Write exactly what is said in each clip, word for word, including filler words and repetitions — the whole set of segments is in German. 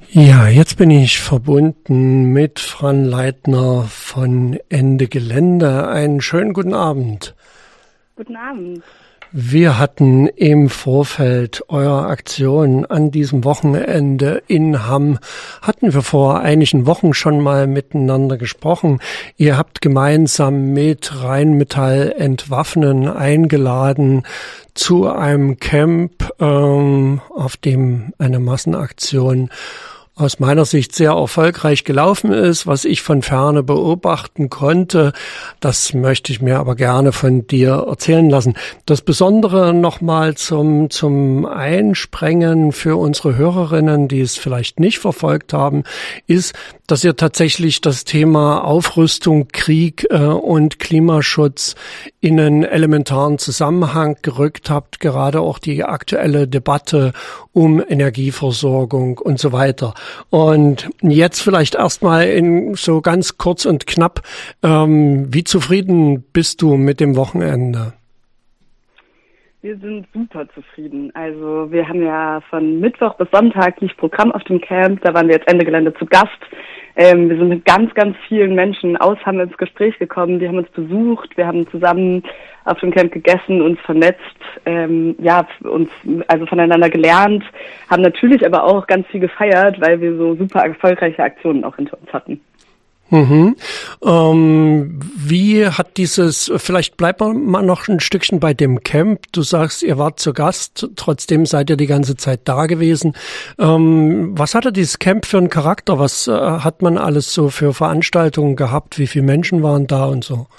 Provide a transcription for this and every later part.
Ja, jetzt bin ich verbunden mit Fran Leitner von Ende Gelände. Einen schönen guten Abend. Guten Abend. Wir hatten im Vorfeld eurer Aktion an diesem Wochenende in Hamm, hatten wir vor einigen Wochen schon mal miteinander gesprochen. Ihr habt gemeinsam mit Rheinmetall Entwaffnen eingeladen zu einem Camp, ähm, auf dem eine Massenaktion aus meiner Sicht sehr erfolgreich gelaufen ist, was ich von Ferne beobachten konnte. Das möchte ich mir aber gerne von dir erzählen lassen. Das Besondere nochmal zum, zum Einsprengen für unsere Hörerinnen, die es vielleicht nicht verfolgt haben, ist, dass ihr tatsächlich das Thema Aufrüstung, Krieg äh, und Klimaschutz in einen elementaren Zusammenhang gerückt habt, gerade auch die aktuelle Debatte um Energieversorgung und so weiter. Und jetzt vielleicht erstmal in so ganz kurz und knapp, ähm, wie zufrieden bist du mit dem Wochenende? Wir sind super zufrieden. Also wir haben ja von Mittwoch bis Sonntag lief Programm auf dem Camp, da waren wir jetzt Ende Gelände zu Gast. Ähm, wir sind mit ganz, ganz vielen Menschen aus Hamm ins Gespräch gekommen, die haben uns besucht, wir haben zusammen auf dem Camp gegessen, uns vernetzt, ähm, ja, uns also voneinander gelernt, haben natürlich aber auch ganz viel gefeiert, weil wir so super erfolgreiche Aktionen auch hinter uns hatten. Mhm. Ähm, wie hat dieses, vielleicht bleibt man mal noch ein Stückchen bei dem Camp. Du sagst, ihr wart zu Gast, trotzdem seid ihr die ganze Zeit da gewesen. Ähm, was hatte dieses Camp für einen Charakter? Was äh, hat man alles so für Veranstaltungen gehabt? Wie viele Menschen waren da und so?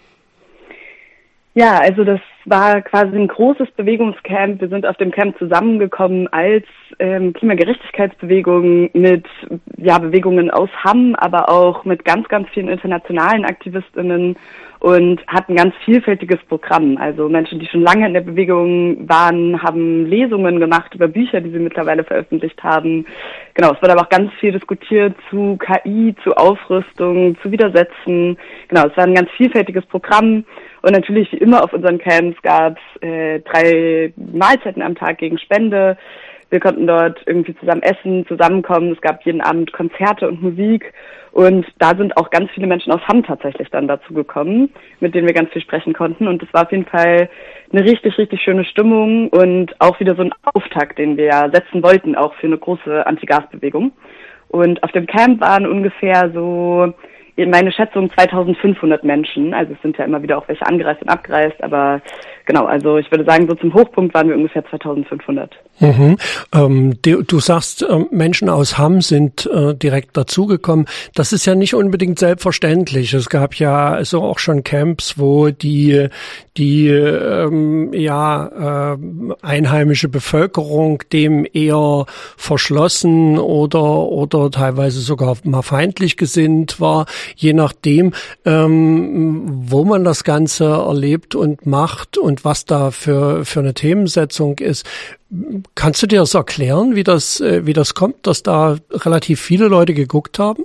Ja, also das war quasi ein großes Bewegungscamp. Wir sind auf dem Camp zusammengekommen als ähm, Klimagerechtigkeitsbewegung mit ja Bewegungen aus Hamm, aber auch mit ganz, ganz vielen internationalen AktivistInnen und hatten ein ganz vielfältiges Programm. Also Menschen, die schon lange in der Bewegung waren, haben Lesungen gemacht über Bücher, die sie mittlerweile veröffentlicht haben. Genau, es wurde aber auch ganz viel diskutiert zu K I, zu Aufrüstung, zu Widersetzen. Genau, es war ein ganz vielfältiges Programm. Und natürlich, wie immer auf unseren Camps, gab es äh, drei Mahlzeiten am Tag gegen Spende. Wir konnten dort irgendwie zusammen essen, zusammenkommen. Es gab jeden Abend Konzerte und Musik. Und da sind auch ganz viele Menschen aus Hamm tatsächlich dann dazu gekommen, mit denen wir ganz viel sprechen konnten. Und es war auf jeden Fall eine richtig, richtig schöne Stimmung und auch wieder so ein Auftakt, den wir setzen wollten, auch für eine große Anti-Gas-Bewegung. Und auf dem Camp waren ungefähr so, meine Schätzung, zweitausendfünfhundert Menschen. Also es sind ja immer wieder auch welche angereist und abgereist, aber genau, also ich würde sagen, so zum Hochpunkt waren wir ungefähr zweitausendfünfhundert. Mhm. Ähm, du, du sagst, äh, Menschen aus Hamm sind äh, direkt dazugekommen. Das ist ja nicht unbedingt selbstverständlich. Es gab ja also auch schon Camps, wo die die ähm, ja äh, einheimische Bevölkerung dem eher verschlossen oder oder teilweise sogar mal feindlich gesinnt war, je nachdem, ähm, wo man das Ganze erlebt und macht und was da für für eine Themensetzung ist. Kannst du dir das erklären, wie das, wie das kommt, dass da relativ viele Leute geguckt haben?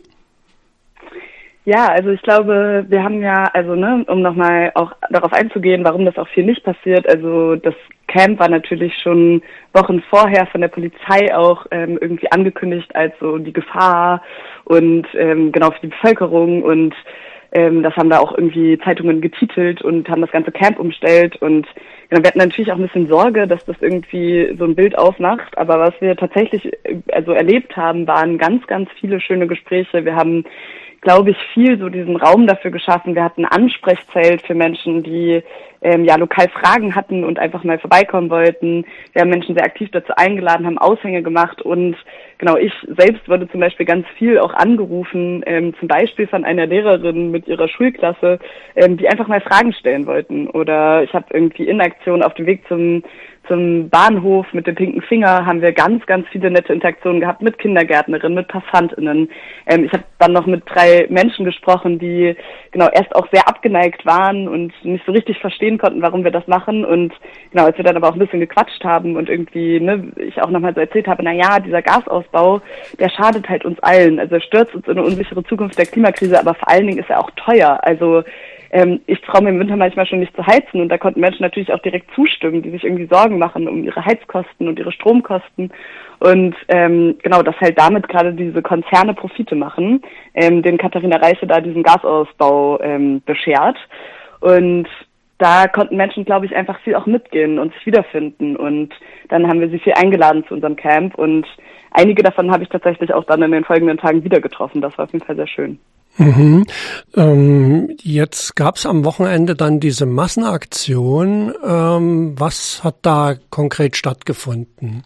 Ja, also ich glaube, wir haben ja, also ne, um nochmal auch darauf einzugehen, warum das auch viel nicht passiert, also das Camp war natürlich schon Wochen vorher von der Polizei auch ähm, irgendwie angekündigt als so die Gefahr und ähm, genau für die Bevölkerung und ähm, das haben da auch irgendwie Zeitungen getitelt und haben das ganze Camp umstellt und genau, wir hatten natürlich auch ein bisschen Sorge, dass das irgendwie so ein Bild aufmacht, aber was wir tatsächlich also erlebt haben, waren ganz, ganz viele schöne Gespräche. Wir haben, glaube ich, viel so diesen Raum dafür geschaffen. Wir hatten ein Ansprechzelt für Menschen, die ähm, ja lokal Fragen hatten und einfach mal vorbeikommen wollten. Wir haben Menschen sehr aktiv dazu eingeladen, haben Aushänge gemacht und genau, ich selbst wurde zum Beispiel ganz viel auch angerufen, ähm, zum Beispiel von einer Lehrerin mit ihrer Schulklasse, ähm, die einfach mal Fragen stellen wollten. Oder ich habe irgendwie in Aktion auf dem Weg zum zum Bahnhof mit dem pinken Finger haben wir ganz, ganz viele nette Interaktionen gehabt mit Kindergärtnerinnen, mit PassantInnen. Ähm, ich habe dann noch mit drei Menschen gesprochen, die genau erst auch sehr abgeneigt waren und nicht so richtig verstehen konnten, warum wir das machen. Und genau, als wir dann aber auch ein bisschen gequatscht haben und irgendwie, ne, ich auch nochmal so erzählt habe, na ja, dieser Gasausbau, der schadet halt uns allen. Also er stürzt uns in eine unsichere Zukunft der Klimakrise, aber vor allen Dingen ist er auch teuer. Also ähm, ich traue mir im Winter manchmal schon nicht zu heizen und da konnten Menschen natürlich auch direkt zustimmen, die sich irgendwie Sorgen machen um ihre Heizkosten und ihre Stromkosten und ähm, genau, dass halt damit gerade diese Konzerne Profite machen, ähm, den Katharina Reiche da diesen Gasausbau ähm, beschert und da konnten Menschen, glaube ich, einfach viel auch mitgehen und sich wiederfinden. Und dann haben wir sie viel eingeladen zu unserem Camp. Und einige davon habe ich tatsächlich auch dann in den folgenden Tagen wieder getroffen. Das war auf jeden Fall sehr schön. Mhm. Ähm, jetzt gab es am Wochenende dann diese Massenaktion. Ähm, was hat da konkret stattgefunden?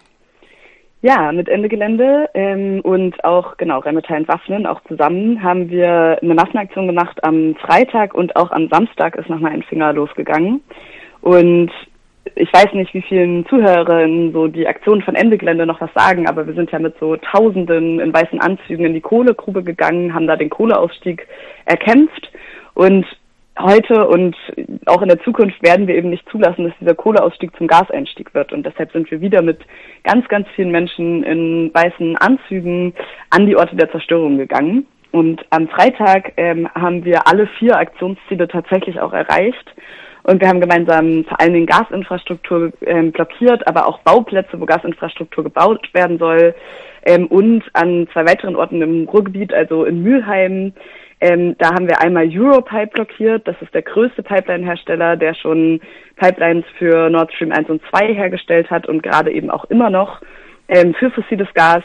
Ja, mit Ende Gelände ähm, und auch, genau, Rheinmetall Entwaffnen, auch zusammen haben wir eine Massenaktion gemacht am Freitag und auch am Samstag ist nochmal ein Finger losgegangen. Und ich weiß nicht, wie vielen Zuhörern so die Aktion von Ende Gelände noch was sagen, aber wir sind ja mit so Tausenden in weißen Anzügen in die Kohlegrube gegangen, haben da den Kohleausstieg erkämpft und heute und auch in der Zukunft werden wir eben nicht zulassen, dass dieser Kohleausstieg zum Gaseinstieg wird. Und deshalb sind wir wieder mit ganz, ganz vielen Menschen in weißen Anzügen an die Orte der Zerstörung gegangen. Und am Freitag ähm, haben wir alle vier Aktionsziele tatsächlich auch erreicht. Und wir haben gemeinsam vor allen Dingen Gasinfrastruktur ähm, blockiert, aber auch Bauplätze, wo Gasinfrastruktur gebaut werden soll. Ähm, und an zwei weiteren Orten im Ruhrgebiet, also in Mülheim, Ähm, da haben wir einmal Europipe blockiert. Das ist der größte Pipeline-Hersteller, der schon Pipelines für Nord Stream eins und zwei hergestellt hat und gerade eben auch immer noch ähm, für fossiles Gas,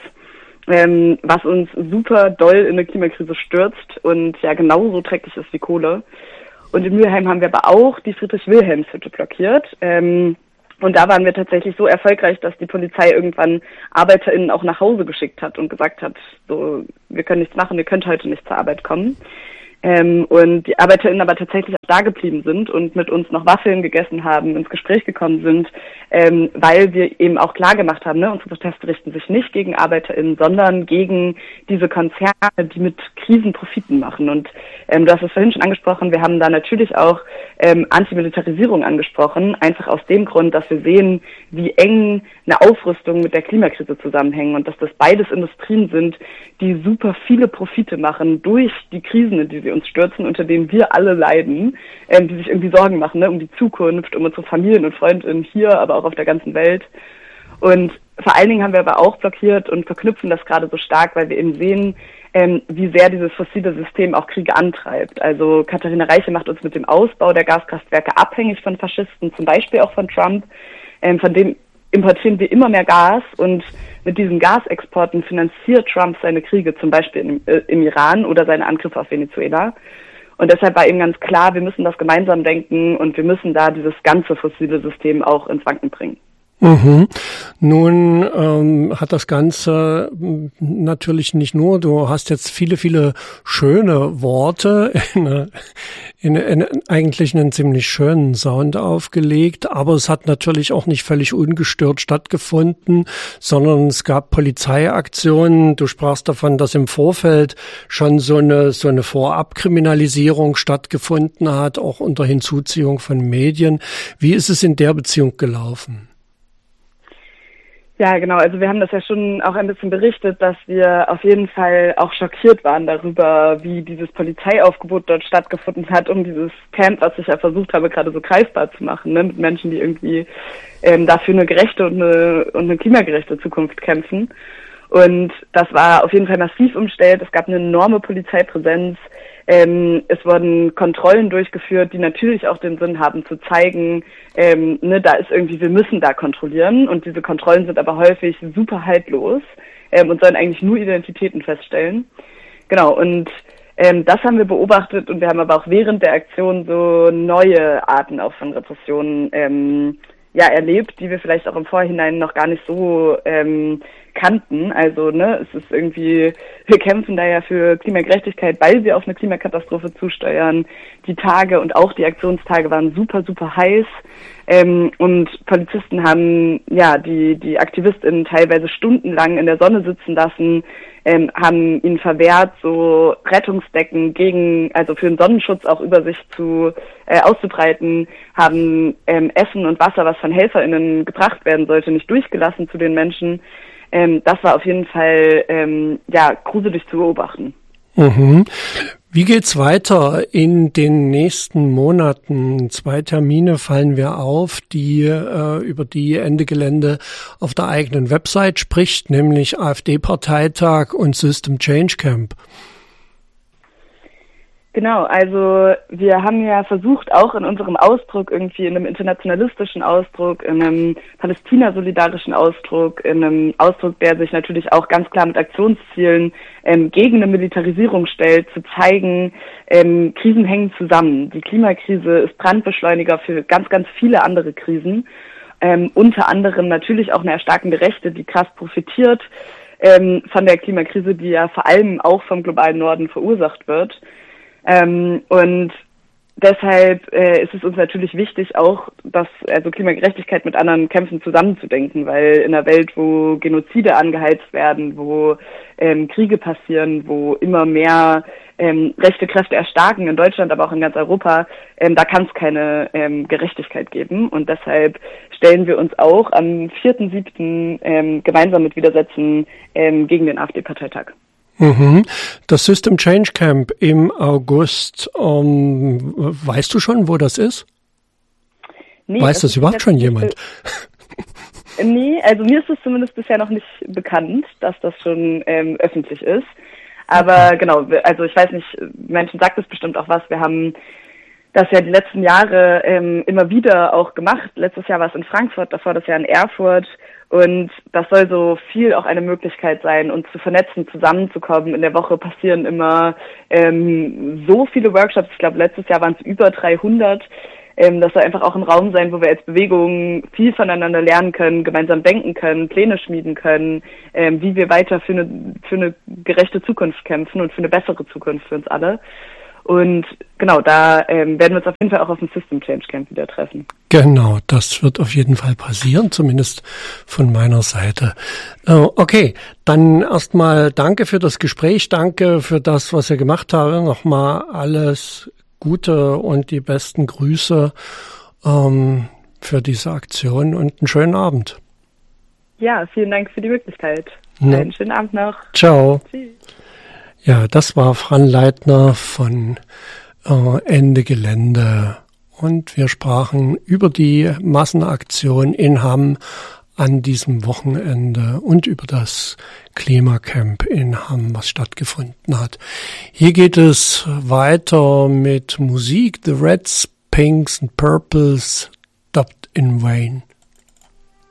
ähm, was uns super doll in eine Klimakrise stürzt und ja genauso dreckig ist wie Kohle. Und in Mülheim haben wir aber auch die Friedrich-Wilhelms-Hütte blockiert. Ähm, Und da waren wir tatsächlich so erfolgreich, dass die Polizei irgendwann ArbeiterInnen auch nach Hause geschickt hat und gesagt hat, so, wir können nichts machen, ihr könnt heute nicht zur Arbeit kommen. Ähm, und die ArbeiterInnen aber tatsächlich auch da geblieben sind und mit uns noch Waffeln gegessen haben, ins Gespräch gekommen sind, ähm, weil wir eben auch klar gemacht haben, ne, unsere Proteste richten sich nicht gegen ArbeiterInnen, sondern gegen diese Konzerne, die mit Krisen Profiten machen. Und ähm, du hast es vorhin schon angesprochen, wir haben da natürlich auch ähm, Antimilitarisierung angesprochen, einfach aus dem Grund, dass wir sehen, wie eng eine Aufrüstung mit der Klimakrise zusammenhängen und dass das beides Industrien sind, die super viele Profite machen durch die Krisen, in die sie uns stürzen, unter denen wir alle leiden, ähm, die sich irgendwie Sorgen machen, ne, um die Zukunft, um unsere Familien und Freundinnen hier, aber auch auf der ganzen Welt. Und vor allen Dingen haben wir aber auch blockiert und verknüpfen das gerade so stark, weil wir eben sehen, ähm, wie sehr dieses fossile System auch Kriege antreibt. Also Katharina Reiche macht uns mit dem Ausbau der Gaskraftwerke abhängig von Faschisten, zum Beispiel auch von Trump, ähm, von dem importieren wir immer mehr Gas und mit diesen Gasexporten finanziert Trump seine Kriege, zum Beispiel im, äh, im Iran oder seine Angriffe auf Venezuela. Und deshalb war eben ganz klar, wir müssen das gemeinsam denken und wir müssen da dieses ganze fossile System auch ins Wanken bringen. Mhm. Nun ähm, hat das Ganze natürlich nicht nur, du hast jetzt viele, viele schöne Worte in, in, in eigentlich einen ziemlich schönen Sound aufgelegt, aber es hat natürlich auch nicht völlig ungestört stattgefunden, sondern es gab Polizeiaktionen. Du sprachst davon, dass im Vorfeld schon so eine, so eine Vorabkriminalisierung stattgefunden hat, auch unter Hinzuziehung von Medien. Wie ist es in der Beziehung gelaufen? Ja, genau. Also wir haben das ja schon auch ein bisschen berichtet, dass wir auf jeden Fall auch schockiert waren darüber, wie dieses Polizeiaufgebot dort stattgefunden hat, um dieses Camp, was ich ja versucht habe, gerade so greifbar zu machen, ne, mit Menschen, die irgendwie ähm, dafür eine gerechte und eine, und eine klimagerechte Zukunft kämpfen. Und das war auf jeden Fall massiv umstellt. Es gab eine enorme Polizeipräsenz. Ähm, es wurden Kontrollen durchgeführt, die natürlich auch den Sinn haben, zu zeigen, ähm, ne, da ist irgendwie, wir müssen da kontrollieren. Und diese Kontrollen sind aber häufig super haltlos ähm, und sollen eigentlich nur Identitäten feststellen. Genau, und ähm, das haben wir beobachtet und wir haben aber auch während der Aktion so neue Arten auch von Repressionen ähm, ja, erlebt, die wir vielleicht auch im Vorhinein noch gar nicht so ähm, kannten. Also, ne, es ist irgendwie, wir kämpfen da ja für Klimagerechtigkeit, weil wir auf eine Klimakatastrophe zusteuern. Die Tage und auch die Aktionstage waren super, super heiß. Ähm, und Polizisten haben, ja, die, die AktivistInnen teilweise stundenlang in der Sonne sitzen lassen, ähm, haben ihnen verwehrt, so Rettungsdecken gegen, also für den Sonnenschutz auch über sich zu, äh, auszubreiten, haben ähm, Essen und Wasser, was von HelferInnen gebracht werden sollte, nicht durchgelassen zu den Menschen. Ähm, das war auf jeden Fall, ähm, ja, gruselig zu beobachten. Mhm. Wie geht's weiter in den nächsten Monaten? Zwei Termine fallen wir auf, die äh, über die Ende Gelände auf der eigenen Website spricht, nämlich AfD-Parteitag und System Change Camp. Genau, also wir haben ja versucht, auch in unserem Ausdruck irgendwie in einem internationalistischen Ausdruck, in einem palästina-solidarischen Ausdruck, in einem Ausdruck, der sich natürlich auch ganz klar mit Aktionszielen ähm, gegen eine Militarisierung stellt, zu zeigen, ähm, Krisen hängen zusammen. Die Klimakrise ist Brandbeschleuniger für ganz, ganz viele andere Krisen, ähm, unter anderem natürlich auch eine erstarkende Rechte, die krass profitiert ähm, von der Klimakrise, die ja vor allem auch vom globalen Norden verursacht wird. Ähm, und deshalb äh, ist es uns natürlich wichtig, auch das, also Klimagerechtigkeit mit anderen Kämpfen zusammenzudenken, weil in einer Welt, wo Genozide angeheizt werden, wo ähm, Kriege passieren, wo immer mehr ähm, rechte Kräfte erstarken, in Deutschland, aber auch in ganz Europa, ähm, da kann es keine ähm, Gerechtigkeit geben. Und deshalb stellen wir uns auch am vierten siebten Ähm, gemeinsam mit Widersetzen ähm, gegen den AfD-Parteitag. Das System Change Camp im August, ähm, weißt du schon, wo das ist? Nee, Weiß das, das überhaupt schon jemand? Äh, nee, also mir ist es zumindest bisher noch nicht bekannt, dass das schon ähm, öffentlich ist. Aber okay. Genau, also ich weiß nicht, Menschen sagt es bestimmt auch was. Wir haben das ja die letzten Jahre ähm, immer wieder auch gemacht. Letztes Jahr war es in Frankfurt, davor das Jahr in Erfurt. Und das soll so viel auch eine Möglichkeit sein, uns zu vernetzen, zusammenzukommen. In der Woche passieren immer ähm, so viele Workshops. Ich glaube, letztes Jahr waren es über dreihundert. Ähm, das soll einfach auch ein Raum sein, wo wir als Bewegung viel voneinander lernen können, gemeinsam denken können, Pläne schmieden können, ähm, wie wir weiter für eine, für eine gerechte Zukunft kämpfen und für eine bessere Zukunft für uns alle. Und genau, da ähm, werden wir uns auf jeden Fall auch auf dem System Change Camp wieder treffen. Genau, das wird auf jeden Fall passieren, zumindest von meiner Seite. Äh, okay, dann erstmal danke für das Gespräch, danke für das, was ihr gemacht habt. Nochmal alles Gute und die besten Grüße ähm, für diese Aktion und einen schönen Abend. Ja, vielen Dank für die Möglichkeit. Ja. Einen schönen Abend noch. Ciao. Tschüss. Ja, das war Fran Leitner von äh, Ende Gelände und wir sprachen über die Massenaktion in Hamm an diesem Wochenende und über das Klimacamp in Hamm, was stattgefunden hat. Hier geht es weiter mit Musik. The Reds, Pinks and Purples, Stopped in Vain.